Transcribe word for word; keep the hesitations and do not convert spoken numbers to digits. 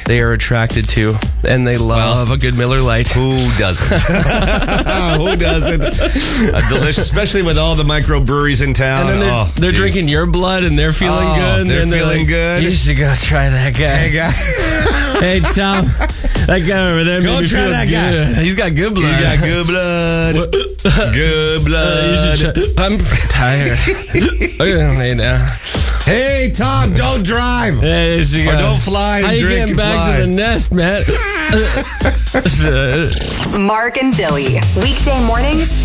they are attracted to, and they love well, a good Miller Lite. Who doesn't? Who doesn't? Uh, delicious, especially with all the microbreweries in town. And then they're, oh, they're drinking your blood, and they're feeling oh, good. They're and feeling they're like, good. You should go try that guy. Hey, guy. Hey, Tom. That guy over there Go made me try feel that good. guy. He's got good blood. He's got good blood. Good blood. Uh, you should try. I'm tired. Look at him lay down. Hey, Tom, don't drive. Hey, she or got, don't fly and how drink you getting and back fly. to the nest, man? Mark and Billy. Weekday mornings